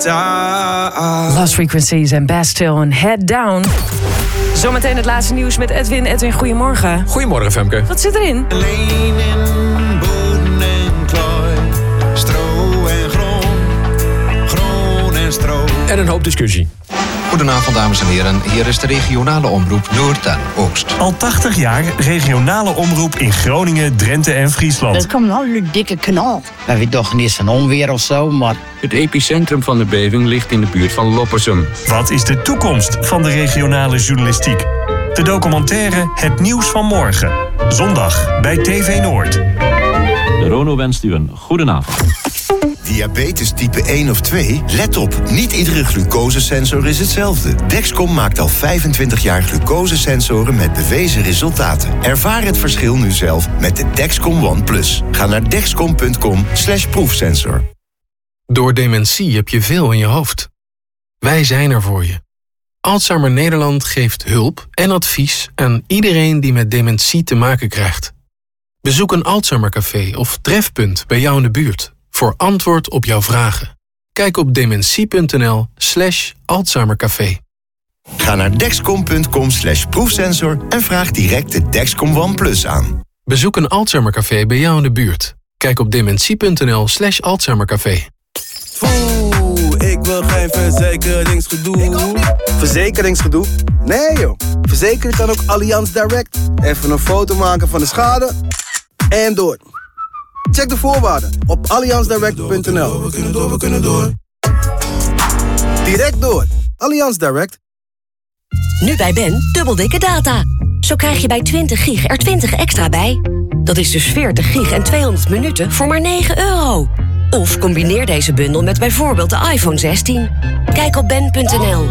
Lost Frequencies en Bastille en Head Down. Zometeen het laatste nieuws met Edwin. Edwin, goedemorgen. Goedemorgen, Femke. Wat zit erin? Lenin, boden en klooi, stro en groen en stro. En een hoop discussie. Goedenavond, dames en heren. Hier is de regionale omroep Noord en Oost. Al 80 jaar regionale omroep in Groningen, Drenthe en Friesland. Dat komt nou een dikke knal. Dat weet toch niet een onweer of zo, maar... Het epicentrum van de beving ligt in de buurt van Loppersum. Wat is de toekomst van de regionale journalistiek? De documentaire Het Nieuws van Morgen. Zondag bij TV Noord. De Rono wenst u een goedenavond. Diabetes type 1 of 2? Let op, niet iedere glucosesensor is hetzelfde. Dexcom maakt al 25 jaar glucosesensoren met bewezen resultaten. Ervaar het verschil nu zelf met de Dexcom One Plus. Ga naar dexcom.com/proefsensor. Door dementie heb je veel in je hoofd. Wij zijn er voor je. Alzheimer Nederland geeft hulp en advies aan iedereen die met dementie te maken krijgt. Bezoek een Alzheimercafé of trefpunt bij jou in de buurt voor antwoord op jouw vragen. Kijk op dementie.nl/Alzheimercafé. Ga naar dexcom.com/proefsensor en vraag direct de Dexcom One Plus aan. Bezoek een Alzheimercafé bij jou in de buurt. Kijk op dementie.nl/Alzheimercafé. Ik wil geen verzekeringsgedoe. Verzekeringsgedoe? Nee joh. Verzekeren kan ook Allianz Direct. Even een foto maken van de schade en door. Check de voorwaarden op allianzdirect.nl. We kunnen door. Direct door. Allianz Direct. Nu bij Ben, dubbel dikke data. Zo krijg je bij 20 gig er 20 extra bij. Dat is dus 40 gig en 200 minuten voor maar €9. Of combineer deze bundel met bijvoorbeeld de iPhone 16. Kijk op ben.nl.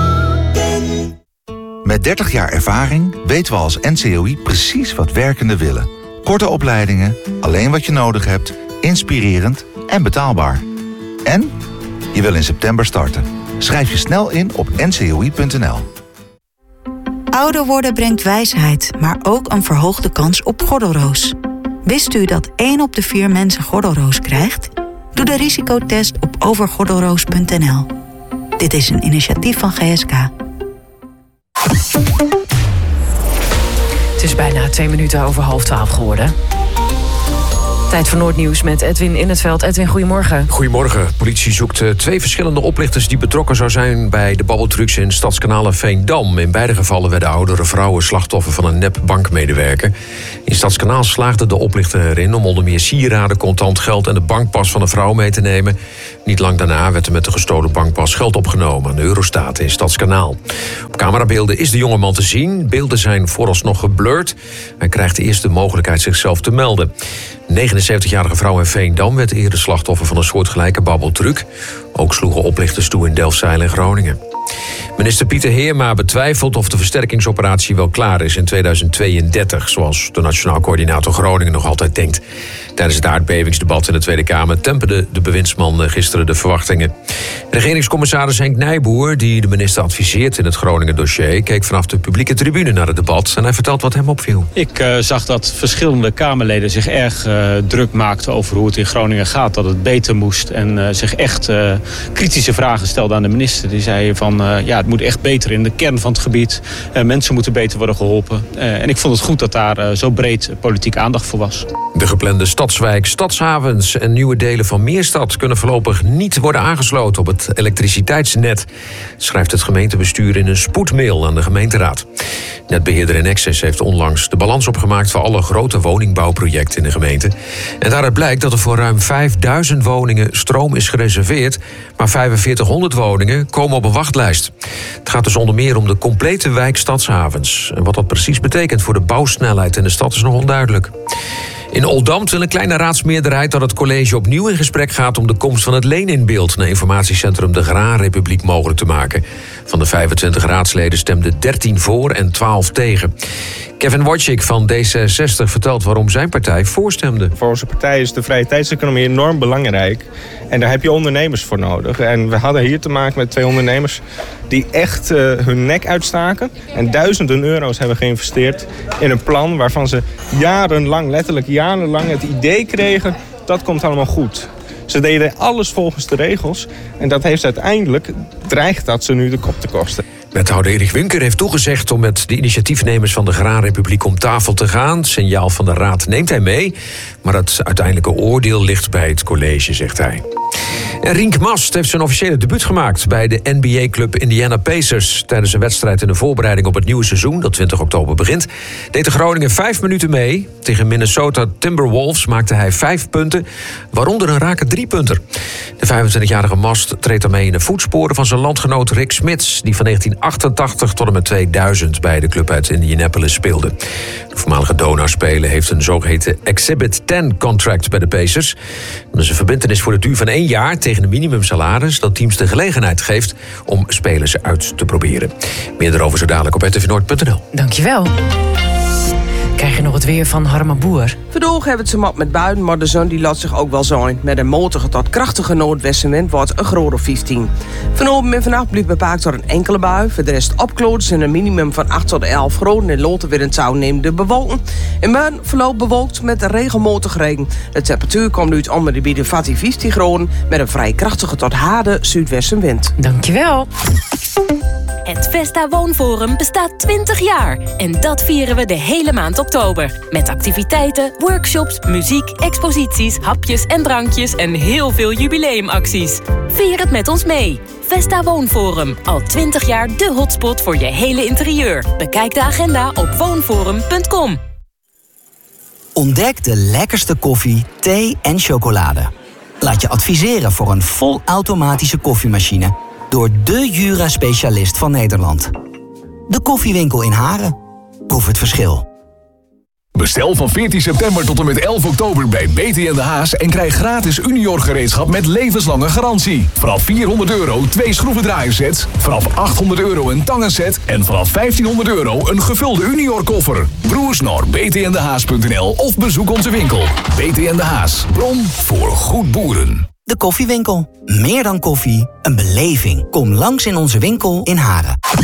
Met 30 jaar ervaring weten we als NCOI precies wat werkenden willen. Korte opleidingen, alleen wat je nodig hebt, inspirerend en betaalbaar. En je wil in september starten. Schrijf je snel in op ncoi.nl. Ouder worden brengt wijsheid, maar ook een verhoogde kans op gordelroos. Wist u dat 1 op de 4 mensen gordelroos krijgt? Doe de risicotest op overgordelroos.nl. Dit is een initiatief van GSK. Het is bijna 2 minuten over 11:30 geworden. Tijd voor Noordnieuws met Edwin in het veld. Edwin, goedemorgen. Goedemorgen. Politie zoekt 2 verschillende oplichters die betrokken zou zijn bij de babbeltrucs in Stadskanaal en Veendam. In beide gevallen werden oudere vrouwen slachtoffer van een nep bankmedewerker. In Stadskanaal slaagde de oplichter erin om onder meer sieraden, contant geld en de bankpas van een vrouw mee te nemen. Niet lang daarna werd er met de gestolen bankpas geld opgenomen aan de Eurostaat in Stadskanaal. Op camerabeelden is de jongeman te zien. Beelden zijn vooralsnog geblurred. Hij krijgt eerst de mogelijkheid zichzelf te melden. Een 79-jarige vrouw in Veendam werd eerder slachtoffer van een soortgelijke babbeltruc. Ook sloegen oplichters toe in Delfzijl en Groningen. Minister Pieter Heerma betwijfelt of de versterkingsoperatie wel klaar is in 2032... zoals de Nationaal Coördinator Groningen nog altijd denkt. Tijdens het aardbevingsdebat in de Tweede Kamer temperde de bewindsman gisteren de verwachtingen. Regeringscommissaris Henk Nijboer, die de minister adviseert in het Groningen-dossier... keek vanaf de publieke tribune naar het debat en hij vertelt wat hem opviel. Ik zag dat verschillende Kamerleden zich erg druk maakten over hoe het in Groningen gaat. Dat het beter moest en zich echt kritische vragen stelden aan de minister. Die zei van het moet echt beter in de kern van het gebied. Mensen moeten beter worden geholpen. En ik vond het goed dat daar zo breed politiek aandacht voor was. De geplande stadswijk, stadshavens en nieuwe delen van Meerstad kunnen voorlopig niet worden aangesloten op het elektriciteitsnet, schrijft het gemeentebestuur in een spoedmail aan de gemeenteraad. Netbeheerder Enexis heeft onlangs de balans opgemaakt voor alle grote woningbouwprojecten in de gemeente. En daaruit blijkt dat er voor ruim 5000 woningen stroom is gereserveerd, maar 4500 woningen komen op een wachtlijst. Het gaat dus onder meer om de complete wijk Stadshavens. En wat dat precies betekent voor de bouwsnelheid in de stad is nog onduidelijk. In Oldambt wil een kleine raadsmeerderheid dat het college opnieuw in gesprek gaat om de komst van het Leninbeeld naar informatiecentrum de Graanrepubliek mogelijk te maken. Van de 25 raadsleden stemden 13 voor en 12 tegen. Kevin Wojcik van D66 vertelt waarom zijn partij voorstemde. Voor onze partij is de vrije tijdseconomie enorm belangrijk. En daar heb je ondernemers voor nodig. En we hadden hier te maken met 2 ondernemers die echt hun nek uitstaken. En duizenden euro's hebben geïnvesteerd in een plan waarvan ze jarenlang, letterlijk jarenlang, het idee kregen: dat komt allemaal goed. Ze deden alles volgens de regels. En dat heeft uiteindelijk, dreigt dat ze nu de kop te kosten. Wethouder Erich Winker heeft toegezegd om met de initiatiefnemers van de Graanrepubliek om tafel te gaan. Het signaal van de raad neemt hij mee, maar het uiteindelijke oordeel ligt bij het college, zegt hij. En Rienk Mast heeft zijn officiële debuut gemaakt bij de NBA-club Indiana Pacers. Tijdens een wedstrijd in de voorbereiding op het nieuwe seizoen, dat 20 oktober begint, deed de Groningen 5 minuten mee. Tegen Minnesota Timberwolves maakte hij 5 punten, waaronder een rake 3-punter. De 25-jarige Mast treedt daarmee in de voetsporen van zijn landgenoot Rick Smits, die van 1988 tot en met 2000 bij de club uit Indianapolis speelde. De voormalige donorspeler heeft een zogeheten Exhibit 10-contract bij de Pacers. Dat is een verbintenis voor de duur van 1 jaar tegen een minimumsalaris dat teams de gelegenheid geeft om spelers uit te proberen. Meer daarover zo dadelijk op rtvnoord.nl. Dankjewel. Krijg je nog het weer van Harma Boer? Vandaag hebben ze mat met buien, maar de zon die laat zich ook wel zijn. Met een matige tot krachtige noordwestenwind wordt een graad of 15. Vanavond en vannacht blijft bepaald door een enkele bui. Voor de rest opkloot en een minimum van 8 tot 11 graden. En later weer in het toenemende bewolken. En morgen verloopt bewolkt met regelmatig regen. De temperatuur komt uit onder de bieden 15 graden. Met een vrij krachtige tot harde zuidwestenwind. Dankjewel. Het Vesta Woonforum bestaat 20 jaar. En dat vieren we de hele maand oktober. Met activiteiten, workshops, muziek, exposities, hapjes en drankjes en heel veel jubileumacties. Vier het met ons mee. Vesta Woonforum. Al 20 jaar de hotspot voor je hele interieur. Bekijk de agenda op woonforum.com. Ontdek de lekkerste koffie, thee en chocolade. Laat je adviseren voor een volautomatische koffiemachine door de Jura-specialist van Nederland. De Koffiewinkel in Haren. Proef het verschil. Bestel van 14 september tot en met 11 oktober bij BT en de Haas en krijg gratis Unior gereedschap met levenslange garantie. Vanaf €400 2 schroevendraaiersets, vanaf €800 een tangenset en vanaf €1500 een gevulde Unior koffer. Broers naar btndehaas.nl of bezoek onze winkel. BT en de Haas, bron voor goed boeren. De Koffiewinkel. Meer dan koffie, een beleving. Kom langs in onze winkel in Haren.